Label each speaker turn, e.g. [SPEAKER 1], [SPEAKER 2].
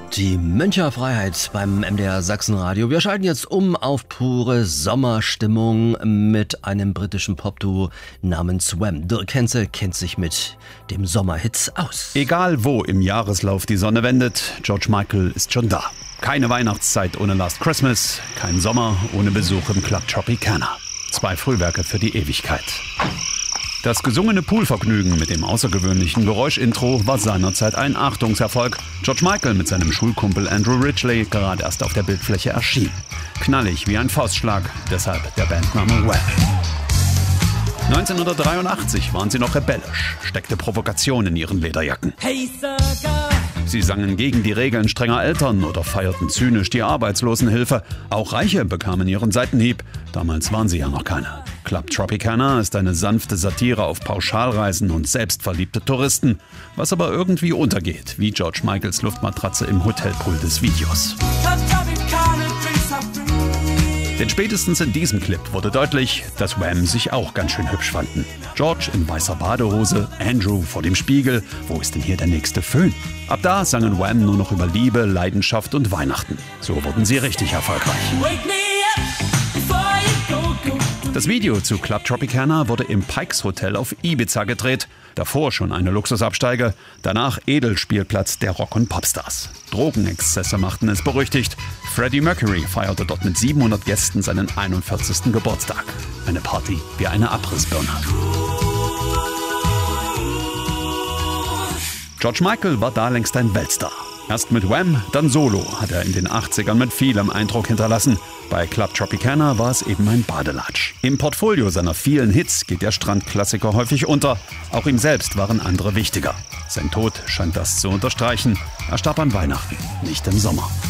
[SPEAKER 1] Die Münchner Freiheit beim MDR Sachsenradio. Wir schalten jetzt um auf pure Sommerstimmung mit einem britischen Popduo namens Wham. Dirk Hensel kennt sich mit dem Sommerhits aus.
[SPEAKER 2] Egal wo im Jahreslauf die Sonne wendet, George Michael ist schon da. Keine Weihnachtszeit ohne Last Christmas, kein Sommer ohne Besuch im Club Tropicana. 2 Frühwerke für die Ewigkeit. Das gesungene Poolvergnügen mit dem außergewöhnlichen Geräuschintro war seinerzeit ein Achtungserfolg. George Michael mit seinem Schulkumpel Andrew Ridgeley gerade erst auf der Bildfläche erschien. Knallig wie ein Faustschlag, deshalb der Bandname Wham. 1983 waren sie noch rebellisch, steckte Provokation in ihren Lederjacken. Sie sangen gegen die Regeln strenger Eltern oder feierten zynisch die Arbeitslosenhilfe. Auch Reiche bekamen ihren Seitenhieb. Damals waren sie ja noch keine. Club Tropicana ist eine sanfte Satire auf Pauschalreisen und selbstverliebte Touristen, was aber irgendwie untergeht, wie George Michaels Luftmatratze im Hotelpool des Videos. Denn spätestens in diesem Clip wurde deutlich, dass Wham sich auch ganz schön hübsch fanden. George in weißer Badehose, Andrew vor dem Spiegel. Wo ist denn hier der nächste Föhn? Ab da sangen Wham nur noch über Liebe, Leidenschaft und Weihnachten. So wurden sie richtig erfolgreich. Das Video zu Club Tropicana wurde im Pikes Hotel auf Ibiza gedreht. Davor schon eine Luxusabsteige, danach Edelspielplatz der Rock- und Popstars. Drogenexzesse machten es berüchtigt. Freddie Mercury feierte dort mit 700 Gästen seinen 41. Geburtstag. Eine Party wie eine Abrissbirne. George Michael war da längst ein Weltstar. Erst mit Wham, dann solo hat er in den 80ern mit vielem Eindruck hinterlassen. Bei Club Tropicana war es eben ein Badelatsch. Im Portfolio seiner vielen Hits geht der Strandklassiker häufig unter. Auch ihm selbst waren andere wichtiger. Sein Tod scheint das zu unterstreichen. Er starb an Weihnachten, nicht im Sommer.